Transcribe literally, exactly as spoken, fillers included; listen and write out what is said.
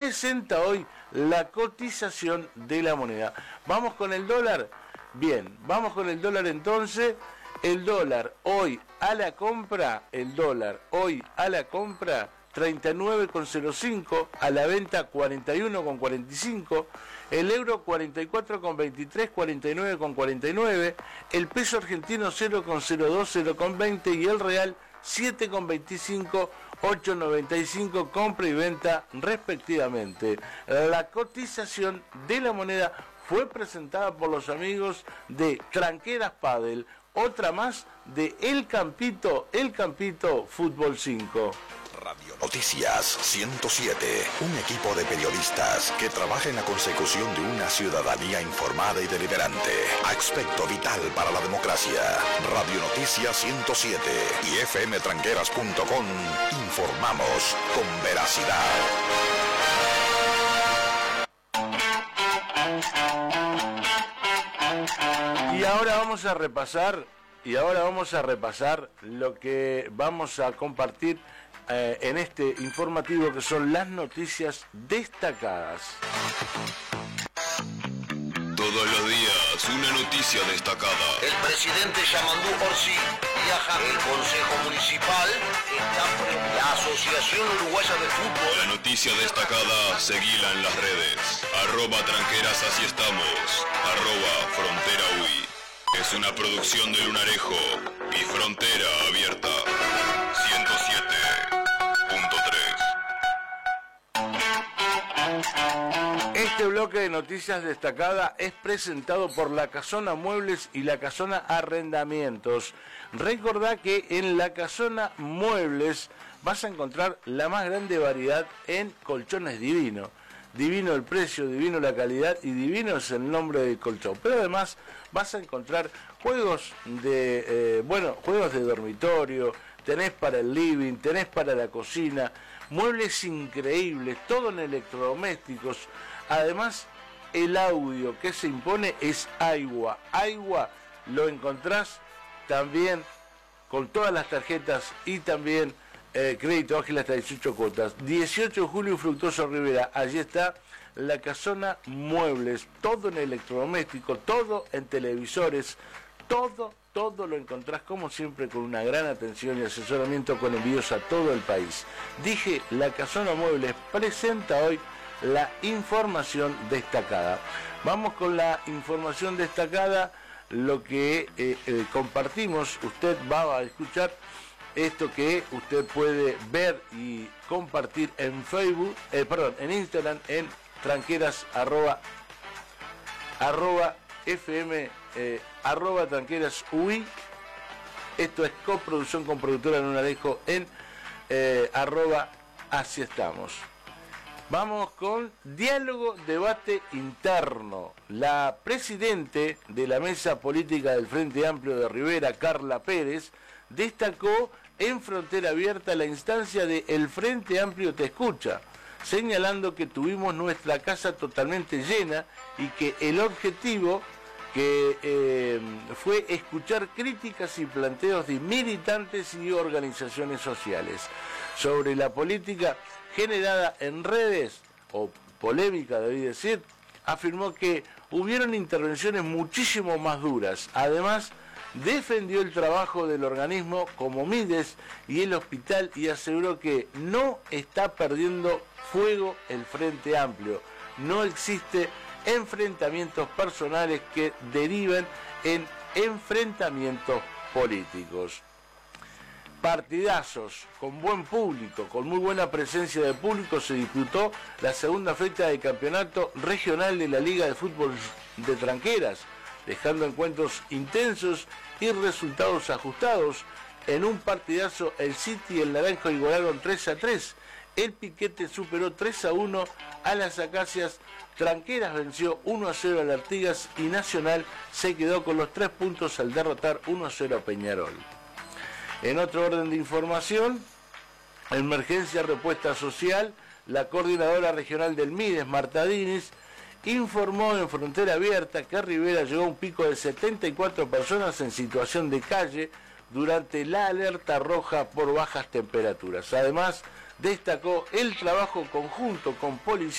presenta hoy la cotización de la moneda. ¿Vamos con el dólar? Bien, vamos con el dólar entonces. El dólar hoy a la compra, el dólar hoy a la compra, treinta y nueve con cero cinco, a la venta cuarenta y uno con cuarenta y cinco, el euro cuarenta y cuatro con veintitrés, cuarenta y nueve con cuarenta y nueve, el peso argentino cero con cero dos, cero con veinte y el real siete con veinticinco, ocho con noventa y cinco, compra y venta respectivamente. La cotización de la moneda fue presentada por los amigos de Tranqueras Padel, otra más de El Campito, El Campito Fútbol cinco. Radio Noticias ciento siete, un equipo de periodistas que trabaja en la consecución de una ciudadanía informada y deliberante. Aspecto vital para la democracia. Radio Noticias ciento siete y f m tranqueras punto com. Informamos con veracidad. Y ahora vamos a repasar, y ahora vamos a repasar lo que vamos a compartir eh, en este informativo, que son las noticias destacadas. Todos los días, una noticia destacada. El presidente Yamandú Orsi viaja al Consejo Municipal. Está frente a la Asociación Uruguaya de Fútbol. La noticia destacada, seguila en las redes. Arroba tranqueras, así estamos. Arroba frontera U I. Es una producción de Lunarejo y Frontera Abierta. ciento siete punto tres. Este bloque de noticias destacadas es presentado por La Casona Muebles y La Casona Arrendamientos. Recordá que en La Casona Muebles vas a encontrar la más grande variedad en colchones Divino. Divino el precio, divino la calidad y divino es el nombre del colchón. Pero además vas a encontrar juegos de, eh, bueno, juegos de dormitorio, tenés para el living, tenés para la cocina, muebles increíbles, todo en electrodomésticos. Además, el audio que se impone es Aiwa. Aiwa lo encontrás también con todas las tarjetas y también eh, crédito ágil hasta dieciocho cuotas. dieciocho de julio, Fructuoso Rivera. Allí está La Casona Muebles. Todo en electrodoméstico, todo en televisores, todo, todo lo encontrás como siempre con una gran atención y asesoramiento con envíos a todo el país. Dije, La Casona Muebles presenta hoy la información destacada. Vamos con la información destacada, lo que eh, eh, compartimos. Usted va a escuchar esto que usted puede ver y compartir en Facebook, eh, perdón, en Instagram, en tranqueras, arroba, arroba, fm, eh, arroba tranqueras ui. Esto es coproducción con productora Lunarejo en eh, arroba, así estamos. Vamos con diálogo, debate interno. La presidente de la mesa política del Frente Amplio de Rivera, Carla Pérez, destacó en Frontera Abierta la instancia de El Frente Amplio Te Escucha, señalando que tuvimos nuestra casa totalmente llena y que el objetivo que eh, fue escuchar críticas y planteos de militantes y organizaciones sociales sobre la política generada en redes, o polémica debí decir. Afirmó que hubieron intervenciones muchísimo más duras. Además, defendió el trabajo del organismo como Mides y el hospital y aseguró que no está perdiendo fuego el Frente Amplio. No existe enfrentamientos personales que deriven en enfrentamientos políticos. Partidazos, con buen público, con muy buena presencia de público, se disputó la segunda fecha del campeonato regional de la Liga de Fútbol de Tranqueras, dejando encuentros intensos y resultados ajustados. En un partidazo, el City y el Naranjo igualaron tres a tres. El Piquete superó tres a uno a las Acacias. Tranqueras venció uno a cero al Artigas y Nacional se quedó con los tres puntos al derrotar uno a cero a Peñarol. En otro orden de información, emergencia respuesta social, la coordinadora regional del Mides, Marta Diniz, informó en Frontera Abierta que Rivera llegó a un pico de setenta y cuatro personas en situación de calle durante la alerta roja por bajas temperaturas. Además, destacó el trabajo conjunto con policías